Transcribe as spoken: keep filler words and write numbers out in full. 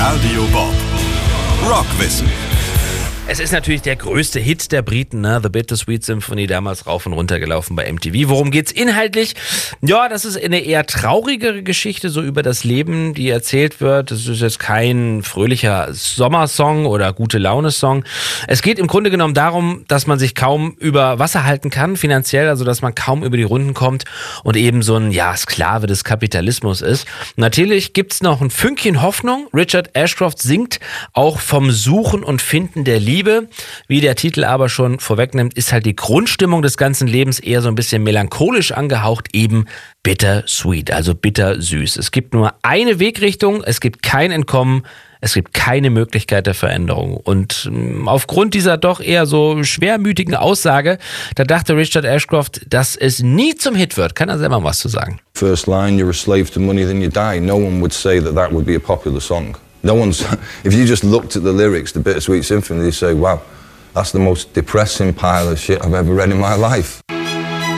Radio Bob. Rockwissen. Es ist natürlich der größte Hit der Briten, ne? The Bittersweet Symphony, damals rauf und runter gelaufen bei M T V. Worum geht's inhaltlich? Ja, das ist eine eher traurigere Geschichte, so über das Leben, die erzählt wird. Das ist jetzt kein fröhlicher Sommersong oder Gute-Laune-Song. Es geht im Grunde genommen darum, dass man sich kaum über Wasser halten kann, finanziell, also dass man kaum über die Runden kommt und eben so ein, ja, Sklave des Kapitalismus ist. Natürlich gibt's noch ein Fünkchen Hoffnung. Richard Ashcroft singt auch vom Suchen und Finden der Liebe. Wie der Titel aber schon vorwegnimmt, ist halt die Grundstimmung des ganzen Lebens eher so ein bisschen melancholisch angehaucht, eben bittersweet, also bittersüß. Es gibt nur eine Wegrichtung, es gibt kein Entkommen, es gibt keine Möglichkeit der Veränderung. Und aufgrund dieser doch eher so schwermütigen Aussage, da dachte Richard Ashcroft, dass es nie zum Hit wird. Kann er selber was zu sagen? First line, you're a slave to money, then you die. No one would say that that would be a popular song. No one's, if you just looked at the lyrics, the Bittersweet Symphony, you'd say, wow, that's the most depressing pile of shit I've ever read in my life.